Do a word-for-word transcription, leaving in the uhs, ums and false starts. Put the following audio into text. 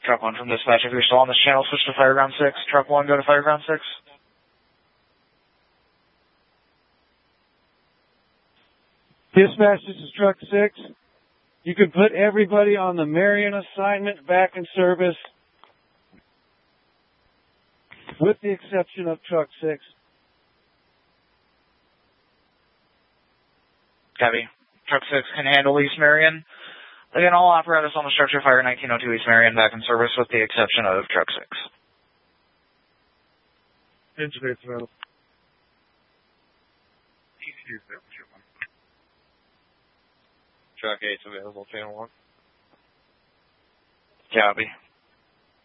Truck one from dispatch, if you're still on this channel, switch to Fireground six. Truck one, go to Fireground six. Dispatch, this is Truck six. You can put everybody on the Marion assignment back in service, with the exception of Truck six. Copy. Truck six can handle East Marion. Again, all apparatus on the structure fire nineteen oh two East Marion back in service with the exception of Truck six. Engineer throttle. Truck eight's available, channel one. Copy.